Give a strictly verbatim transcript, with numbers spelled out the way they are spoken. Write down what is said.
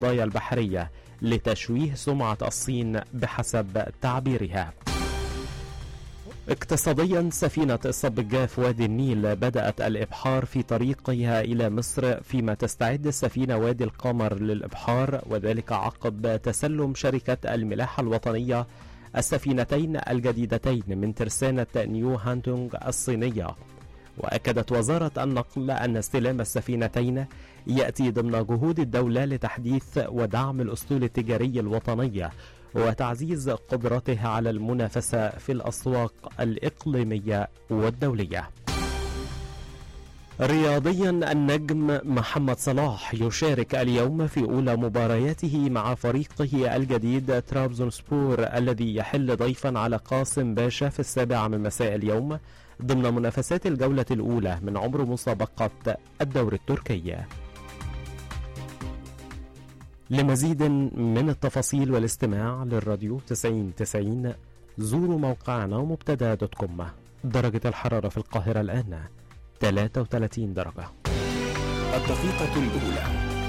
القضايا البحرية لتشويه سمعة الصين بحسب تعبيرها. اقتصاديا، سفينة الصبجة في وادي النيل بدأت الإبحار في طريقها إلى مصر، فيما تستعد السفينة وادي القمر للإبحار، وذلك عقب تسلم شركة الملاحة الوطنية السفينتين الجديدتين من ترسانة نيو هانتونغ الصينية. وأكدت وزارة النقل أن استلام السفينتين يأتي ضمن جهود الدولة لتحديث ودعم الأسطول التجاري الوطني وتعزيز قدرتها على المنافسة في الأسواق الإقليمية والدولية. رياضيا، النجم محمد صلاح يشارك اليوم في أولى مبارياته مع فريقه الجديد ترابزونسبور الذي يحل ضيفا على قاسم باشا في السابعة من مساء اليوم ضمن منافسات الجولة الأولى من عمر مسابقة الدوري التركي. لمزيد من التفاصيل والاستماع للراديو تسعين تسعين زوروا موقعنا مبتدا دوت كوم. درجة الحرارة في القاهرة الآن ثلاثة وثلاثين درجة. الدقيقة الأولى.